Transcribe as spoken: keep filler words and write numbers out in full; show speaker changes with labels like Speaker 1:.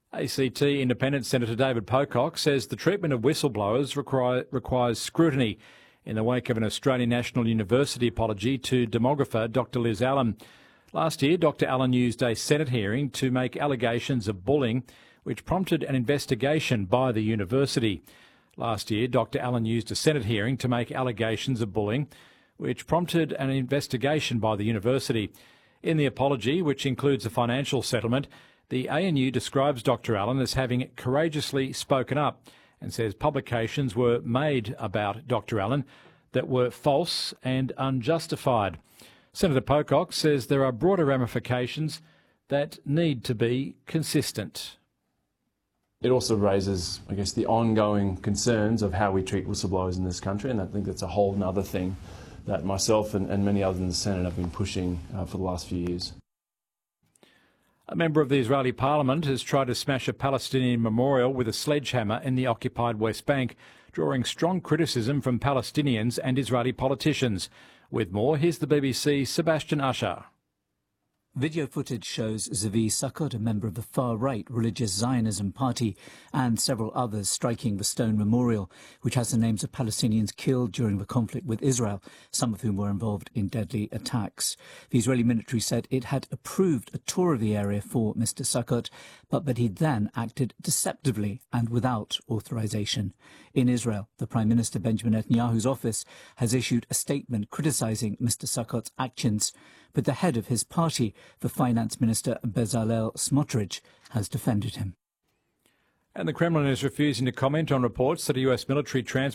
Speaker 1: A C T Independent Senator David Pocock says the treatment of whistleblowers require, requires scrutiny in the wake of an Australian National University apology to demographer Doctor Liz Allen. Last year, Doctor Allen used a Senate hearing to make allegations of bullying, which prompted an investigation by the university. Last year, Doctor Allen used a Senate hearing to make allegations of bullying, which prompted an investigation by the university. In the apology, which includes a financial settlement, the A N U describes Doctor Allen as having courageously spoken up and says publications were made about Doctor Allen that were false and unjustified. Senator Pocock says there are broader ramifications that need to be consistent.
Speaker 2: It also raises, I guess, the ongoing concerns of how we treat whistleblowers in this country, and I think that's a whole other thing that myself and, and many others in the Senate have been pushing uh, for the last few years.
Speaker 1: A member of the Israeli parliament has tried to smash a Palestinian memorial with a sledgehammer in the occupied West Bank, drawing strong criticism from Palestinians and Israeli politicians. With more, here's the B B C's Sebastian Usher.
Speaker 3: Video footage shows Zvi Sukkot, a member of the far-right religious Zionism party, and several others striking the stone memorial, which has the names of Palestinians killed during the conflict with Israel, some of whom were involved in deadly attacks. The Israeli military said it had approved a tour of the area for Mister Sukkot, but that he then acted deceptively and without authorization. In Israel, the Prime Minister Benjamin Netanyahu's office has issued a statement criticizing Mister Sukkot's actions, but the head of his party, the Finance Minister Bezalel Smotrich, has defended him.
Speaker 1: And the Kremlin is refusing to comment on reports that a U S military transport